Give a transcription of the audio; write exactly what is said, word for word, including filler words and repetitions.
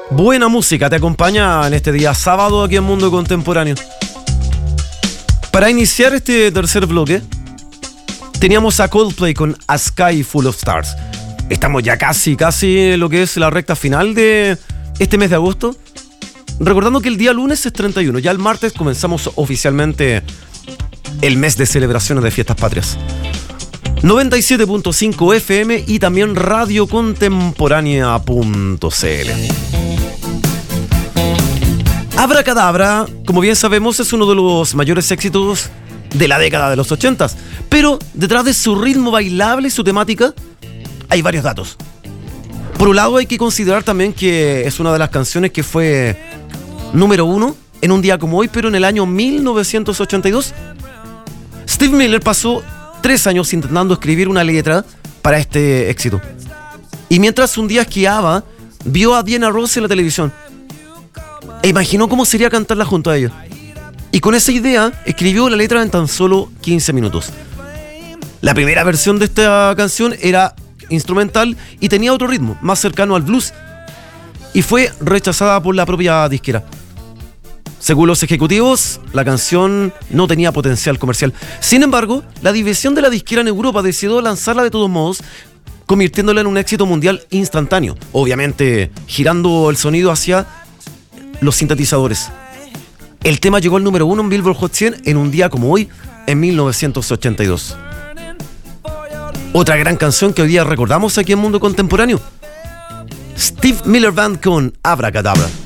Buena música te acompaña en este día sábado aquí en Mundo Contemporáneo. Para iniciar este tercer bloque, teníamos a Coldplay con A Sky Full of Stars. Estamos ya casi, casi en lo que es la recta final de este mes de agosto. Recordando que el día lunes es treinta y uno, ya el martes comenzamos oficialmente el mes de celebraciones de fiestas patrias. noventa y siete punto cinco F M y también radio contemporánea punto c l. Abracadabra, como bien sabemos, es uno de los mayores éxitos de la década de los ochentas, pero detrás de su ritmo bailable y su temática hay varios datos. Por un lado, hay que considerar también que es una de las canciones que fue número uno en un día como hoy, pero en el año mil novecientos ochenta y dos. Steve Miller pasó tres años intentando escribir una letra para este éxito. Y mientras un día esquiaba, vio a Diana Ross en la televisión e imaginó cómo sería cantarla junto a ella. Y con esa idea escribió la letra en tan solo quince minutos. La primera versión de esta canción era instrumental y tenía otro ritmo, más cercano al blues, y fue rechazada por la propia disquera. Según los ejecutivos, la canción no tenía potencial comercial. Sin embargo, la división de la disquera en Europa decidió lanzarla de todos modos, convirtiéndola en un éxito mundial instantáneo, obviamente girando el sonido hacia los sintetizadores. El tema llegó al número uno en Billboard Hot cien en un día como hoy, en mil novecientos ochenta y dos. Otra gran canción que hoy día recordamos aquí en Mundo Contemporáneo, Steve Miller Band con Abracadabra.